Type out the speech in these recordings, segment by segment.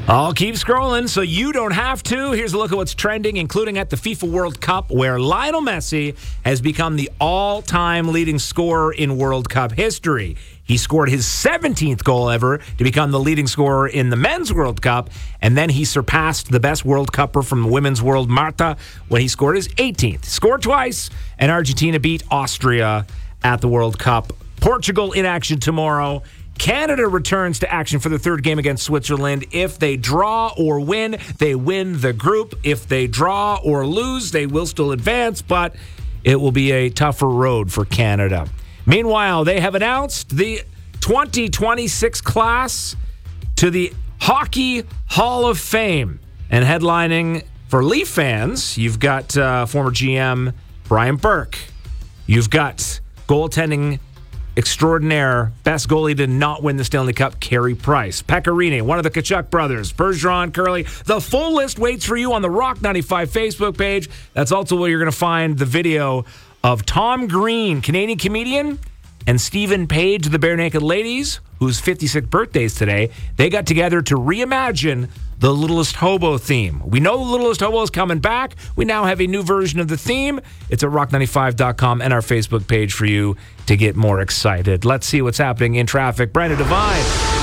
I'll keep scrolling so you don't have to. Here's a look at what's trending, including at the FIFA World Cup, where Lionel Messi has become the all-time leading scorer in World Cup history. He scored his 17th goal ever to become the leading scorer in the Men's World Cup, and then he surpassed the best World Cupper from the Women's World, Marta, when he scored his 18th. Scored twice, and Argentina beat Austria at the World Cup. Portugal in action tomorrow. Canada returns to action for the third game against Switzerland. If they draw or win, they win the group. If they draw or lose, they will still advance, but it will be a tougher road for Canada. Meanwhile, they have announced the 2026 class to the Hockey Hall of Fame. And headlining for Leaf fans, you've got former GM Brian Burke. You've got goaltending extraordinaire, best goalie to not win the Stanley Cup, Carey Price. Pecorini, one of the Tkachuk brothers. Bergeron, Curley. The full list waits for you on the Rock 95 Facebook page. That's also where you're going to find the video of Tom Green, Canadian comedian, and Stephen Page, the Bare Naked Ladies, whose 56th birthday is today. They got together to reimagine the Littlest Hobo theme. We know Littlest Hobo is coming back. We now have a new version of the theme. It's at rock95.com and our Facebook page for you to get more excited. Let's see what's happening in traffic. Brandon Devine.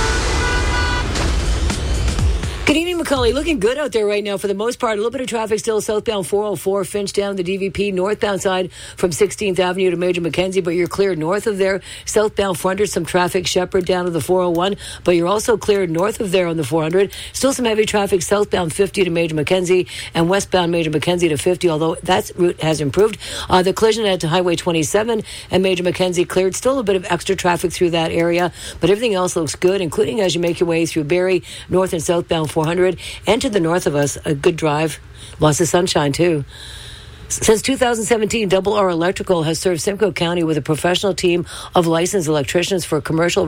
Good evening, Macaulay. Looking good out there right now for the most part. A little bit of traffic still southbound 404, Finch down the DVP, northbound side from 16th Avenue to Major Mackenzie, but you're cleared north of there. Southbound Frontage, some traffic, Shepherd down to the 401, but you're also cleared north of there on the 400. Still some heavy traffic southbound 50 to Major Mackenzie and westbound Major Mackenzie to 50, although that route has improved. The collision at Highway 27 and Major Mackenzie cleared. Still a bit of extra traffic through that area, but everything else looks good, including as you make your way through Barrie, north and southbound 400, and to the north of us, a good drive. Lots of sunshine, too. Since 2017, Double R Electrical has served Simcoe County with a professional team of licensed electricians for commercial